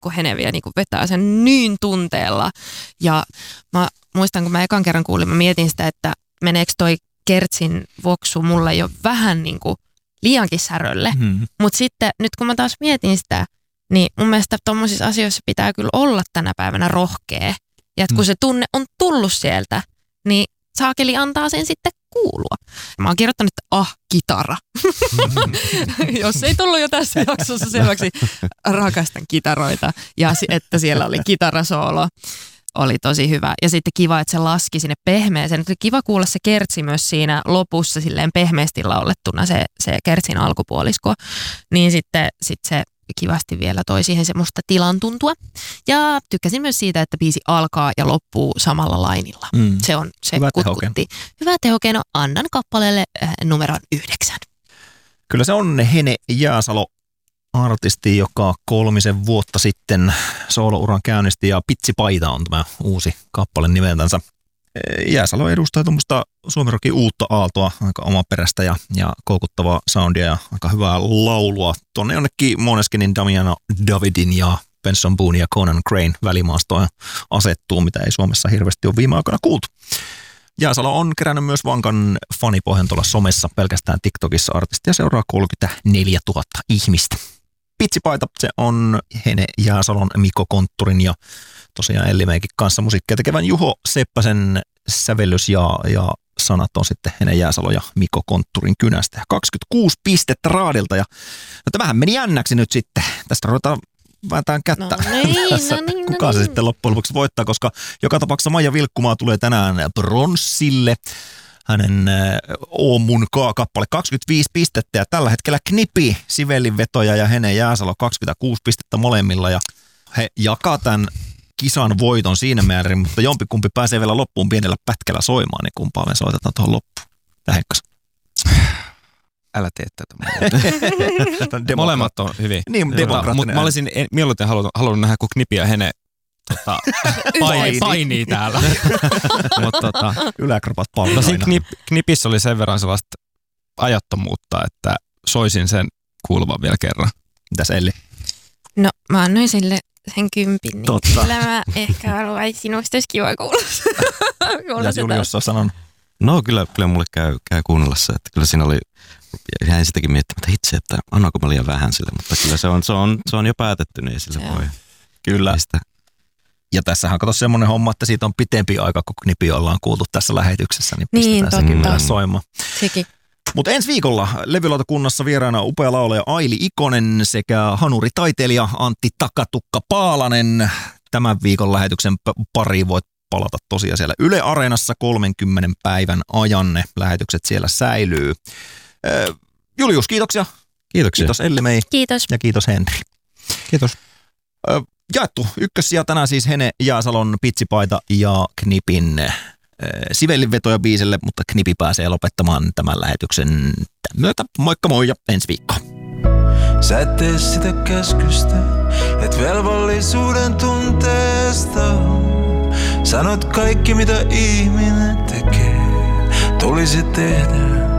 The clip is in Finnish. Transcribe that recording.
Mikko Heneviä niin kuin vetää sen niin tunteella. Ja mä muistan, kun mä ekan kerran kuulin, mä mietin sitä, että meneekö toi Kertsin voksu mulle jo vähän niin kuin liiankin särölle. Mutta sitten nyt kun mä taas mietin sitä, niin mun mielestä tommosissa asioissa pitää kyllä olla tänä päivänä rohkea. Ja kun se tunne on tullut sieltä, niin saakeli antaa sen sitten kuulua. Mä oon kirjoittanut, että kitara. Jos ei tullut jo tässä jaksossa selväksi, rakastan kitaroita. Ja että siellä oli kitarasoolo. Oli tosi hyvä. Ja sitten kiva, että se laski sinne pehmeeseen. Oli kiva kuulla se Kertsi myös siinä lopussa silleen pehmeästi laulettuna se Kertsin alkupuolisko. Niin sitten se kivasti vielä toi siihen semmoista tilan tuntua. Ja tykkäsin myös siitä, että biisi alkaa ja loppuu samalla lainilla. Se hyvä kutkutti. Hyvä tehokeino. Annan kappaleelle numeron 9. Kyllä se on Hene Jääsalo, artisti, joka 3 vuotta sitten soolouran käynnisti, ja Pitsipaita on tämä uusi kappale nimeltänsä. Jääsalo edustaa tuommoista suomirokin uutta aaltoa, aika omaperäistä ja koukuttavaa soundia ja aika hyvää laulua. Tuonne jonnekin Måneskinin Damiano Davidin ja Benson Boone ja Conan Crane välimaastoon asettuu, mitä ei Suomessa hirveästi ole viime aikoina kuultu. Jääsalo on kerännyt myös vankan fanipohjan tuolla somessa, pelkästään TikTokissa artistia seuraa 34 000 ihmistä. Pitsipaita, se on Hene Jääsalon, Mikko Kontturin ja tosiaan Ellimeikin kanssa musiikkia tekevän Juho Seppäsen sävellys ja sanat on sitten Hene Jääsalo ja Mikko Kontturin kynästä. 26 pistettä raadilta ja tämähän meni jännäksi nyt sitten. Tästä ruvetaan vääntään kättä. Kuka se sitten loppujen lopuksi voittaa, koska joka tapauksessa Maija Vilkkumaa tulee tänään pronssille. Hänen Oomun kappale 25 pistettä ja tällä hetkellä Knipi, Sivellin vetoja ja Hene Jääsalo 26 pistettä molemmilla ja he jakaa tämän kisan voiton siinä määrin, mutta jompikumpi pääsee vielä loppuun pienellä pätkällä soimaan, niin kumpaa me soitetaan tuohon loppuun. Tähekkas. Älä tee tätä. Molemmat on hyvin. Niin, demokraattinen. Mä olisin mieluiten halunnut nähdä, kun Knipi ja Hene painii täällä. Yläkropat paljon aina. Knipissä oli sen verran sellaista ajattomuutta, että soisin sen kuuluvan vielä kerran. Mitäs Elli? No mä annoin sille sen 10, niin totta. Kyllä mä ehkä haluaisin sinusta, jos kiva kuulla. Ja Julius on sanonut. No kyllä mulle käy kuunnella se, että kyllä siinä oli, jäin sitäkin miettimään, itse, että annaanko mä liian vähän sille, mutta kyllä se on jo päätetty, niin sille voi. Kyllä. Ja tässähän kato semmoinen homma, että siitä on pitempi aika, kun Knipi ollaan kuultu tässä lähetyksessä, niin pistetään sen kyllä soimaan. Sekin. Mutta ensi viikolla levylautakunnassa vieraana upea laulaja Aili Ikonen sekä hanuritaiteilija Antti Takatukka Paalanen. Tämän viikon lähetyksen pariin voit palata tosiaan siellä Yle Areenassa 30 päivän ajan. Ne lähetykset siellä säilyy. Julius, kiitoksia. Kiitoksia. Kiitos Elli-Mei. Kiitos. Ja kiitos Henri. Kiitos. Jaettu ykkössiä tänään siis Hene Jääsalon, Pitsipaita ja Knipin Sivellin vetoja biisille, mutta Knipi pääsee lopettamaan tämän lähetyksen tämän myötä. Moikka moi ja ensi viikko. Sä et tee sitä käskystä, et velvollisuuden tunteesta. Sanot kaikki mitä ihminen tekee, tulisi tehdä.